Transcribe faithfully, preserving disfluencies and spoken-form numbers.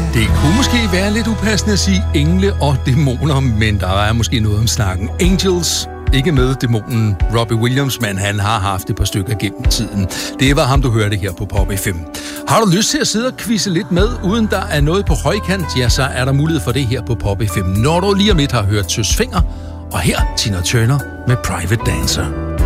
Det kunne måske være lidt upassende at sige engle og dæmoner, men der er måske noget om snakken. Angels, ikke med dæmonen Robbie Williams, men han har haft et par stykker gennem tiden. Det var ham, du hørte her på Pop F M. Har du lyst til at sidde og quizze lidt med, uden der er noget på højkant, ja, så er der mulighed for det her på Pop F M, når du lige om lidt har hørt Søs Fenger, og her Tina Turner med Private Dancer.